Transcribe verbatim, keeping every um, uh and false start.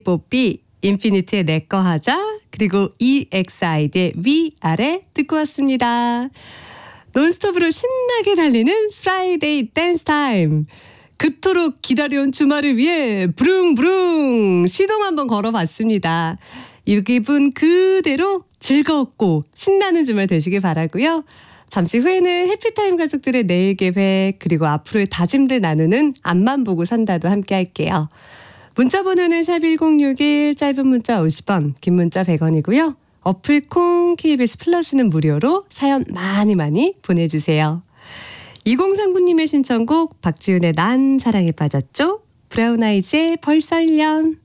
뽀삐, 인피니트의 내꺼 하자, 그리고 이엑스아이디의 위아래 듣고 왔습니다. 논스톱으로 신나게 달리는 프라이데이 댄스 타임. 그토록 기다려온 주말을 위해 부릉부릉 시동 한번 걸어봤습니다. 이 기분 그대로 즐겁고 신나는 주말 되시길 바라고요. 잠시 후에는 해피타임 가족들의 내일 계획 그리고 앞으로의 다짐들 나누는 앞만 보고 산다도 함께 할게요. 문자 번호는 샵 일공육일, 짧은 문자 오십 원, 긴 문자 백 원이고요. 어플 콩 케이비에스 플러스는 무료로 사연 많이 많이 보내주세요. 이공삼구 님의 신청곡 박지훈의 난 사랑에 빠졌죠? 브라운 아이즈의 벌써 일 년.